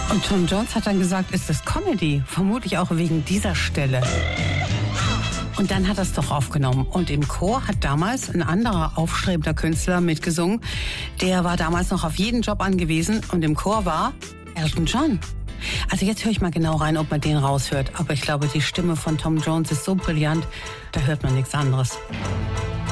Und Tom Jones hat dann gesagt, ist das Comedy? Vermutlich auch wegen dieser Stelle. Und dann hat er es doch aufgenommen. Und im Chor hat damals ein anderer aufstrebender Künstler mitgesungen. Der war damals noch auf jeden Job angewiesen. Und im Chor war Elton John. Also jetzt höre ich mal genau rein, ob man den raushört. Aber ich glaube, die Stimme von Tom Jones ist so brillant, da hört man nichts anderes.